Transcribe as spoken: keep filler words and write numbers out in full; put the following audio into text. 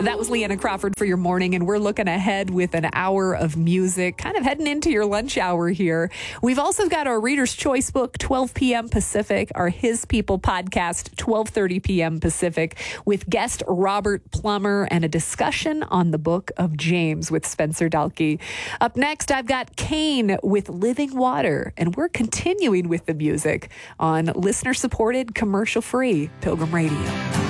That was Leanna Crawford for your morning, and we're looking ahead with an hour of music, kind of heading into your lunch hour here. We've also got our Reader's Choice book, twelve p.m. Pacific, our His People podcast, twelve thirty p.m. Pacific, with guest Robert Plummer and a discussion on the book of James with Spencer Dalkey. Up next, I've got Kane with Living Water, and we're continuing with the music on listener-supported, commercial-free Pilgrim Radio.